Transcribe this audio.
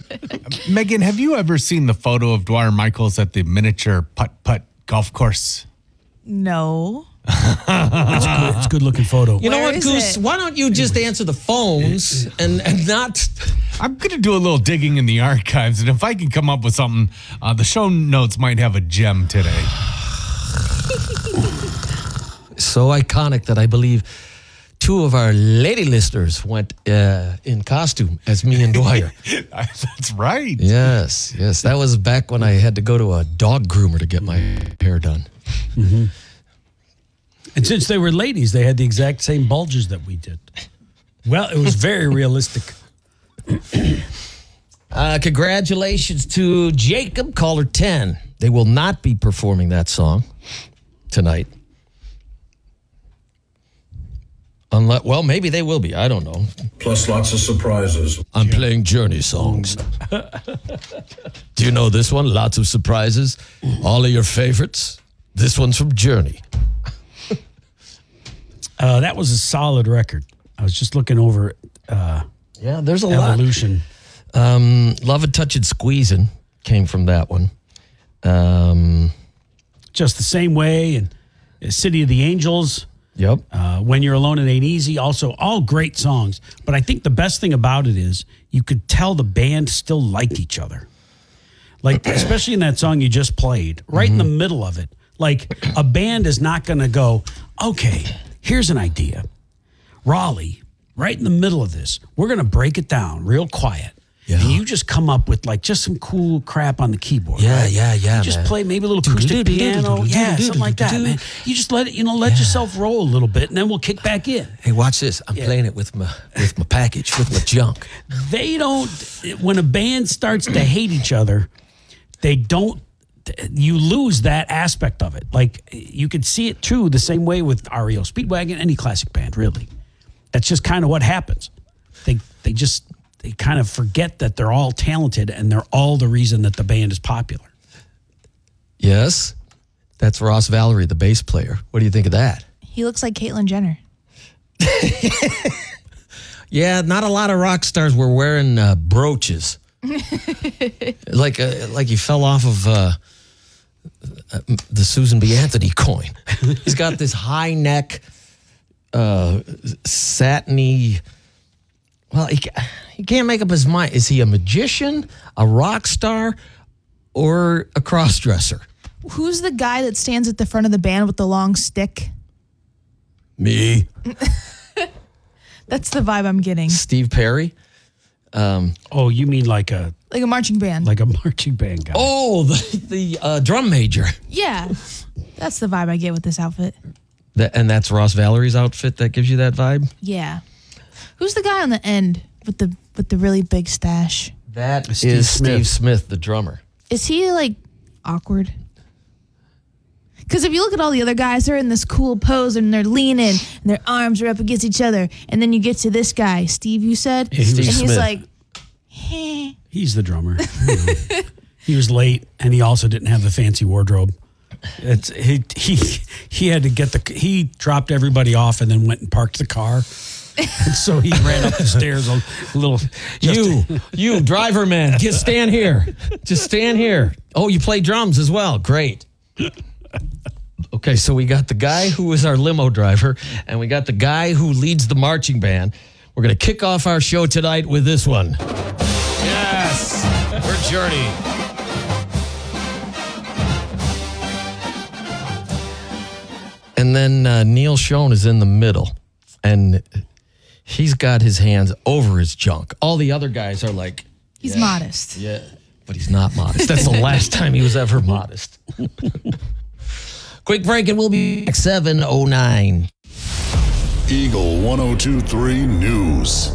Megan, have you ever seen the photo of Dwyer Michaels at the miniature putt-putt golf course? No. It's a good-looking photo. You know Where what, is Goose? it? Why don't you just answer the phones and not... I'm going to do a little digging in the archives, and if I can come up with something, the show notes might have a gem today. So iconic that I believe two of our lady listeners went in costume as me and Dwyer. That's right. Yes. That was back when I had to go to a dog groomer to get my hair done. Mm-hmm. And since they were ladies, they had the exact same bulges that we did. Well, it was very realistic. Congratulations to Jacob, caller 10. They will not be performing that song tonight. Well, maybe they will be. I don't know. Plus lots of surprises. I'm playing Journey songs. Do you know this one? Lots of surprises. All of your favorites. This one's from Journey. That was a solid record. I was just looking over Yeah, there's a Evolution. lot. Lovin' Touchin' Squeezin' came from that one. Just the Same Way and City of the Angels. Yep. When You're Alone, It Ain't Easy. Also, all great songs. But I think the best thing about it is you could tell the band still liked each other. Like, especially in that song you just played, right in the middle of it. Like, a band is not going to go, okay, here's an idea. Raleigh, right in the middle of this, we're going to break it down real quiet. Yeah. And you just come up with like just some cool crap on the keyboard. Yeah, right? yeah, You just man. play maybe a little acoustic piano. Yeah, something like that, man. You just let yourself roll a little bit, and then we'll kick back in. Hey, watch this. I'm playing it with my package, with my junk. They don't. When a band starts to hate each other, they don't. You lose that aspect of it. Like you could see it too, the same way with REO Speedwagon, any classic band, really. That's just kind of what happens. They kind of forget that they're all talented and they're all the reason that the band is popular. Yes, that's Ross Valerie, the bass player. What do you think of that? He looks like Caitlyn Jenner. Yeah, not a lot of rock stars were wearing brooches. like he fell off of the Susan B. Anthony coin. He's got this high neck, satiny. Well, he can't make up his mind. Is he a magician, a rock star, or a cross-dresser? Who's the guy that stands at the front of the band with the long stick? Me. That's the vibe I'm getting. Steve Perry. Oh, you mean like a marching band. like a marching band guy? Oh, the drum major. Yeah. That's the vibe I get with this outfit. And that's Ross Valerie's outfit that gives you that vibe? Yeah. Who's the guy on the end with the really big stash? That Steve is Smith. Steve Smith, the drummer. Is he like awkward? Because if you look at all the other guys, they're in this cool pose and they're leaning and their arms are up against each other. And then you get to this guy, Steve, you said? Yeah, he was- and Steve he's Smith. like, "Heh." He's the drummer. He was late, and he also didn't have the fancy wardrobe. He had to get he dropped everybody off and then went and parked the car. And so he ran up the stairs a little. You driver man, stand here. Just stand here. Oh, you play drums as well. Great. Okay, so we got the guy who is our limo driver, and we got the guy who leads the marching band. We're going to kick off our show tonight with this one. Yes, we're Journey. And then Neil Schon is in the middle, and he's got his hands over his junk. All the other guys are like, He's modest. yeah, but he's not modest. That's the last time he was ever modest. Quick break and we'll be back 7:09. Eagle 102.3 News.